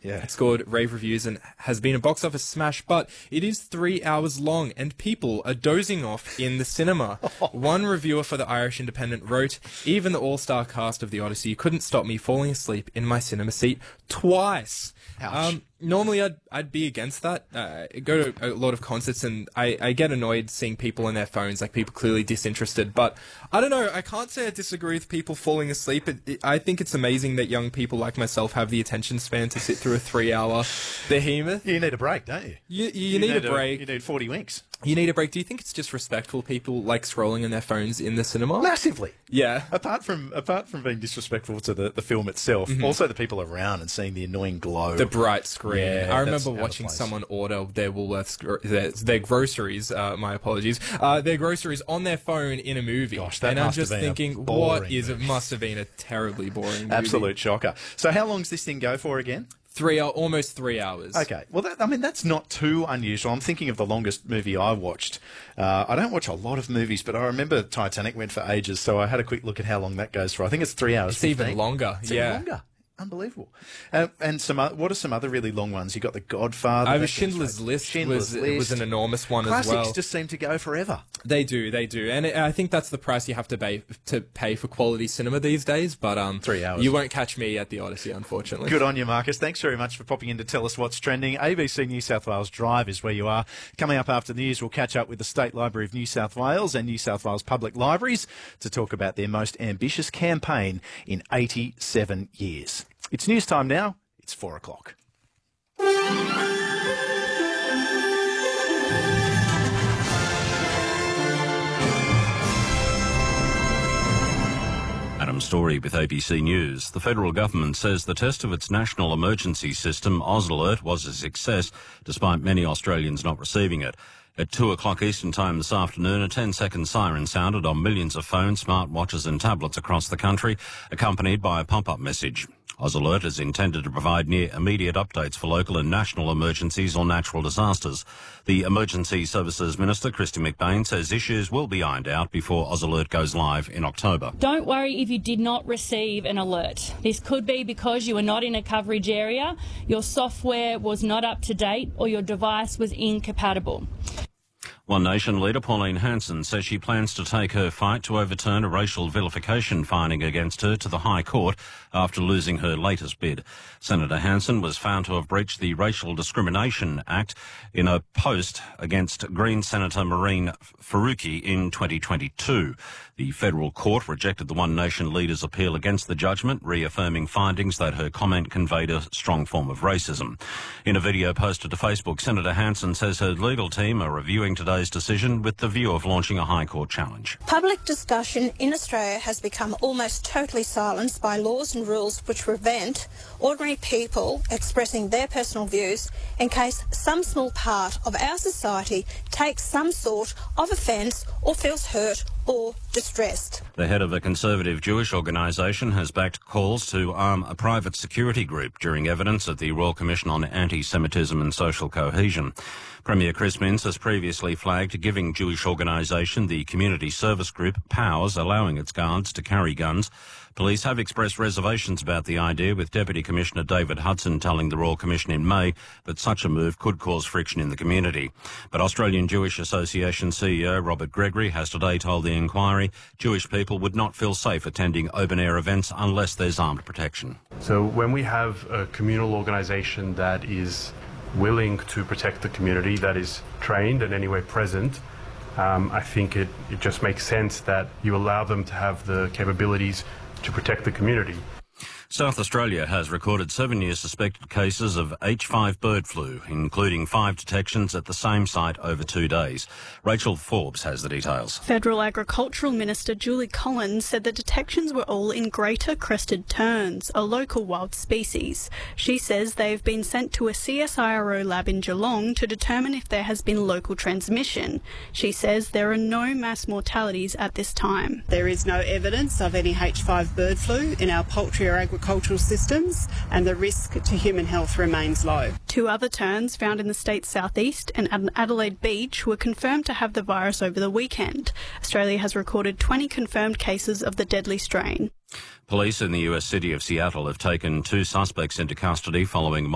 Yeah. It scored rave reviews and has been a box office smash, but it is 3 hours long and people are dozing off in the cinema. One reviewer for the Irish Independent wrote, "Even the all-star cast of The Odyssey couldn't stop me falling asleep in my cinema seat twice." Ouch. Normally I'd be against that. I go to a lot of concerts and I get annoyed seeing people on their phones, like people clearly disinterested. But I don't know, I can't say I disagree with people falling asleep. I think it's amazing that young people like myself have the attention span to sit through a 3-hour behemoth. You need a break, don't you? You need a break. You need 40 winks. You need a break. Do you think it's just respectful people like scrolling on their phones in the cinema? Massively. Yeah. Apart from being disrespectful to the film itself, also the people around and seeing the annoying glow. The bright screen. Yeah, I remember that's out of watching place. someone order their Woolworths, their groceries, my apologies, their groceries on their phone in a movie. Gosh, that and I'm must have just been a thinking, boring it movie. must have been a terribly boring movie. Absolute shocker. So how long does this thing go for again? Almost 3 hours. Okay. Well, that's not too unusual. I'm thinking of the longest movie I watched. I don't watch a lot of movies, but I remember Titanic went for ages, so I had a quick look at how long that goes for. I think it's 3 hours. It's even longer. It's even longer. Unbelievable. And what are some other really long ones? You got The Godfather. Schindler's List was an enormous one Classics as well. just seem to go forever. They do, and I think that's the price you have to pay for quality cinema these days. But 3 hours. You won't catch me at the Odyssey, unfortunately. Good on you, Marcus. Thanks very much for popping in to tell us what's trending. ABC New South Wales Drive is where you are. Coming up after the news, we'll catch up with the State Library of New South Wales and New South Wales Public Libraries to talk about their most ambitious campaign in 87 years. It's news time now. It's 4 o'clock. Adam Story with ABC News. The federal government says the test of its national emergency system, AusAlert, was a success, despite many Australians not receiving it. At 2 o'clock Eastern Time this afternoon, a 10-second siren sounded on millions of phones, smartwatches and tablets across the country, accompanied by a pop-up message. AusAlert is intended to provide near immediate updates for local and national emergencies or natural disasters. The Emergency Services Minister, Christy McBain, says issues will be ironed out before AusAlert goes live in October. Don't worry if you did not receive an alert. This could be because you were not in a coverage area, your software was not up to date, or your device was incompatible. One Nation leader Pauline Hanson says she plans to take her fight to overturn a racial vilification finding against her to the High Court after losing her latest bid. Senator Hanson was found to have breached the Racial Discrimination Act in a post against Green Senator Maureen Faruqi in 2022. The federal court rejected the One Nation leader's appeal against the judgment, reaffirming findings that her comment conveyed a strong form of racism. In a video posted to Facebook, Senator Hanson says her legal team are reviewing today's decision with the view of launching a High Court challenge. Public discussion in Australia has become almost totally silenced by laws and rules which prevent ordinary people expressing their personal views in case some small part of our society takes some sort of offence or feels hurt or distressed. The head of a conservative Jewish organisation has backed calls to arm a private security group during evidence at the Royal Commission on Anti-Semitism and Social Cohesion. Premier Chris Minns has previously flagged giving Jewish organisation the Community Service Group powers allowing its guards to carry guns. Police have expressed reservations about the idea, with Deputy Commissioner David Hudson telling the Royal Commission in May that such a move could cause friction in the community. But Australian Jewish Association CEO Robert Gregory has today told the inquiry Jewish people would not feel safe attending open-air events unless there's armed protection. So when we have a communal organisation that is willing to protect the community, that is trained and anyway present, I think it just makes sense that you allow them to have the capabilities to protect the community. South Australia has recorded 7 new suspected cases of H5 bird flu, including 5 detections at the same site over 2 days. Rachel Forbes has the details. Federal Agricultural Minister Julie Collins said the detections were all in greater crested terns, a local wild species. She says they've been sent to a CSIRO lab in Geelong to determine if there has been local transmission. She says there are no mass mortalities at this time. There is no evidence of any H5 bird flu in our poultry or agricultural systems, and the risk to human health remains low. 2 other terns found in the state's southeast and at Adelaide Beach were confirmed to have the virus over the weekend. Australia has recorded 20 confirmed cases of the deadly strain. Police in the US city of Seattle have taken 2 suspects into custody following